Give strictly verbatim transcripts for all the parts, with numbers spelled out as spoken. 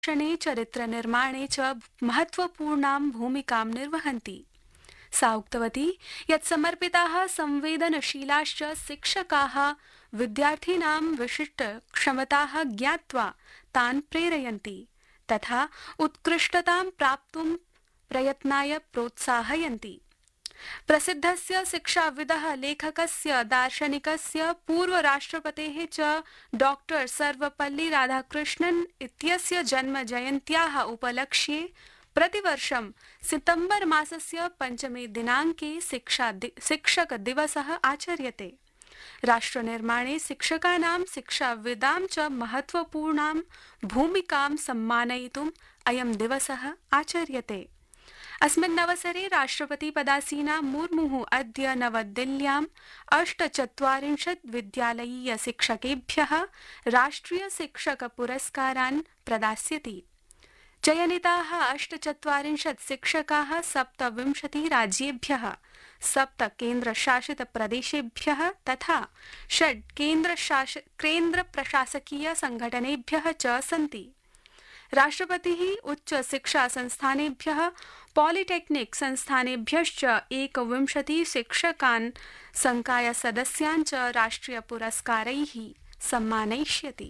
शिक्षणे चरित्रनिर्माणे च महत्वपूर्णां भूमिकां निर्वहन्ति। सा उक्तवती यत् समर्पिताः संवेदनशीलाश्च शिक्षकाः विद्यार्थिनां विशिष्ट क्षमताः ज्ञात्वा तान् प्रेरयन्ति तथा उत्कृष्टतां प्राप्तुं प्रयत्नाय प्रोत्साहयन्ति। प्रसिद्धस्य शिक्षाविदः लेखकस्य दार्शनिकस्य पूर्वराष्ट्रपतेः च डॉक्टर सर्वपल्ली राधाकृष्णन् इत्यस्य जन्म जयन्त्याः उपलक्ष्ये प्रतिवर्षं सितंबर मासस्य पञ्चमे दिनाङ्के शिक्षा दि शिक्षक दिवसः आचर्यते। राष्ट्रनिर्माणे शिक्षकानां शिक्षाविदां च महत्वपूर्णां भूमिकां सम्मानयितुम् अयं दिवसः आचर्यते। अस्मिन् अवसरे राष्ट्रपतिपदासीना मुर्मुः अद्य नवदिल्ल्याम् अष्टचत्वारिंशत् विद्यालयीय शिक्षकेभ्यः राष्ट्रिय शिक्षक पुरस्कारान् प्रदास्यति। चयनिताः अष्टचत्वारिंशत् शिक्षकाः सप्तविंशतिः राज्येभ्यः, सप्त केन्द्रशासित प्रदेशेभ्यः तथा षड् केन्द्रशास केन्द्रप्रशासकीय संघटनेभ्यः च सन्ति। राष्ट्रपतिः उच्च शिक्षा संस्थानेभ्यः पॉलिटेक्निक संस्थानेभ्यश्च एकविंशति शिक्षकान् संकाय सदस्यान् च राष्ट्रिय पुरस्कारैः सम्मानयिष्यति।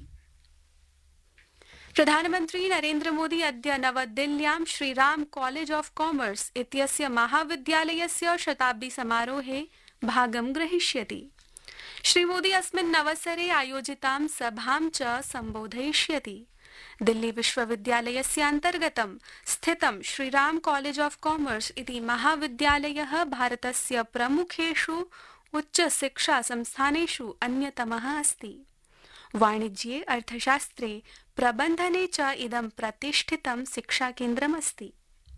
प्रधानमन्त्री नरेन्द्र मोदी अद्य नवदिल्ल्यां श्रीराम कॉलेज ऑफ कॉमर्स इत्यस्य महाविद्यालयस्य शताब्दी समारोहे भागं ग्रहीष्यति। श्रीमोदी अस्मिन् अवसरे आयोजितां सभां च सम्बोधयिष्यति। दिल्ली विश्वविद्यालयस्य अन्तर्गतं स्थितं श्रीराम कॉलेज ऑफ कॉमर्स इति महाविद्यालयः भारतस्य प्रमुखेषु उच्च शिक्षा संस्थानेषु अन्यतमः अस्ति। वाणिज्ये, अर्थशास्त्रे, प्रबन्धने च इदं प्रतिष्ठितं शिक्षाकेन्द्रमस्ति।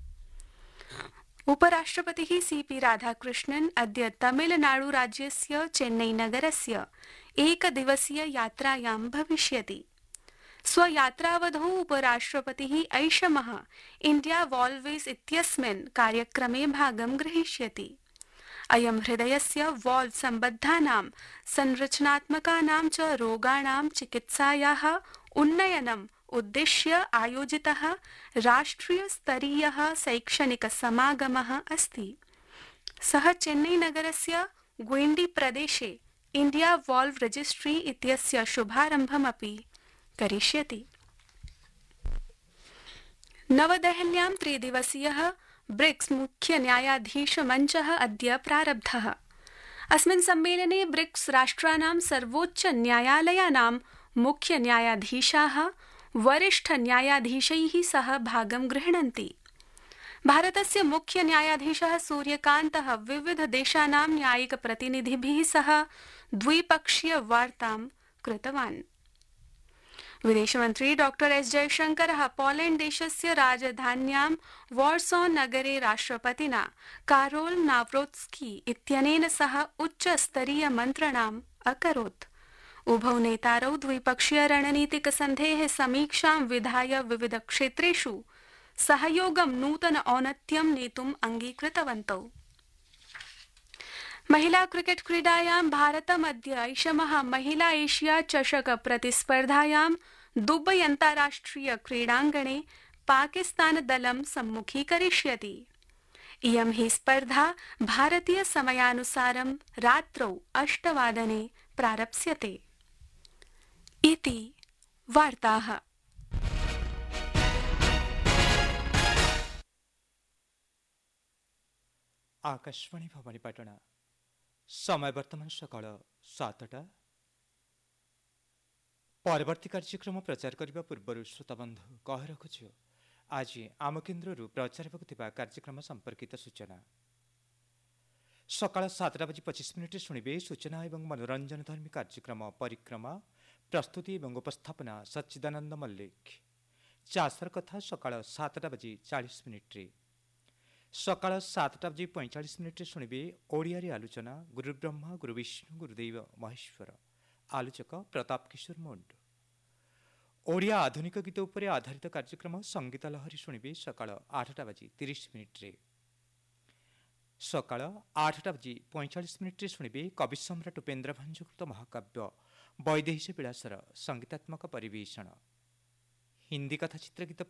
उपराष्ट्रपतिः सीपी राधाकृष्णन् अद्य तमिलनाडुराज्यस्य चेन्नईनगरस्य एकदिवसीय यात्रायां भविष्यति। स्वयात्रावधौ उपराष्ट्रपतिः ऐषमः इंडिया वॉल्वेज इत्यस्मिन् कार्यक्रमे भागं ग्रहीष्यति। अयं हृदयस्य वॉल्व सम्बद्धानां संरचनात्मकानां च रोगाणां चिकित्सायाः उन्नयनम् उद्दिश्य आयोजितः राष्ट्रियस्तरीयः शैक्षणिक समागमः अस्ति। सः चेन्नईनगरस्य ग्वेण्डी प्रदेशे इंडिया वॉल्व रजिस्ट्री इत्यस्य शुभारम्भमपि करिष्यति। नवदेहल्यां त्रिदिवसीयः ब्रिक्स मुख्य न्यायाधीश मञ्चः अद्य प्रारब्धः। अस्मिन् सम्मेलने ब्रिक्स राष्ट्राणां सर्वोच्च न्यायालयानां मुख्य न्यायाधीशाः वरिष्ठ न्यायाधीशैः सह भागं गृह्णन्ति। भारतस्य मुख्य न्यायाधीशः सूर्यकान्तः विविध देशानां न्यायिक प्रतिनिधिभिः सह द्विपक्षीय वार्तां कृतवान्। विदेशमन्त्री डॉक्टर एस जयशंकरः पोलैण्ड देशस्य राजधान्यां वार्सो नगरे राष्ट्रपतिना कारोल नाव्रोत्स्की इत्यनेन सह उच्चस्तरीय मन्त्रणाम् अकरोत्। उभौ नेतारौ द्विपक्षीय रणनीतिक सन्धेः समीक्षां विधाय विविध क्षेत्रेषु सहयोगं नूतन औन्नत्यं नेतुम् अङ्गीकृतवन्तौ। महिला क्रिकेट क्रीडायां भारतमद्य ऐषमः महिला एशिया चषक प्रतिस्पर्धायां दुबई अन्ताराष्ट्रिय क्रीडाङ्गणे पाकिस्तान दलं सम्मुखीकरिष्यति। इयं हि स्पर्धा भारतीय समयानुसारं रात्रौ अष्टवादने प्रारप्स्यते। इति वार्ताः। आकाशवाणी भवानीपाटण समय वर्तमान सकाळ सातटा। परवर्ती कार्यक्रम प्रचार करने पूर्व श्रोताबंधु कह रखुछु आज आम केन्द्र प्रचार होगा कार्यक्रम संपर्कित सूचना। सकाळ सातटा बजी पचिश मिनिट शुणिबे सूचना एवं मनोरंजन धर्मी कार्यक्रम परिक्रमा प्रस्तुति एवं उपस्थापना सच्चिदानंद मल्लिक। चाषर कथा सकाळ सातटा बजी चालीस मिनिट रे। सकाळ सातटा बजी पैंचाश मिनिट शुणिबे ओडिया आलोचना गुरु ब्रह्मा गुरु विष्णु गुरुदेव महेश्वर। आलोचक प्रताप किशोर मुंड। ओडिया आधुनिक गीत उपरे आधारित कार्यक्रम संगीत लहरी शुणिबे सकाळ आठटा बजी तीस मिनिट रे। सकाळ आठटा बजी पैंचाश मिनिट शुणिबे कवि सम्राट उपेन्द्र भंजकृत महाकाव्य वैदेही विलासर संगीतात्मक परिवेषण। हिंदी कथा चित्रगीत